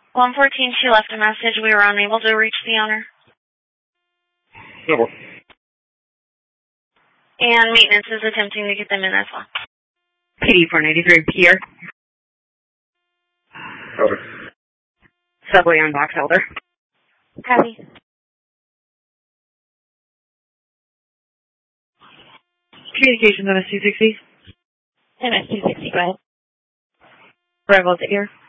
114, she left a message. We were unable to reach the owner. No. And maintenance is attempting to get them in as well. PD 493, Pierre. Over. Subway on Box Elder. Copy. Communications MS-260. MS-260, go ahead. Bravo's here.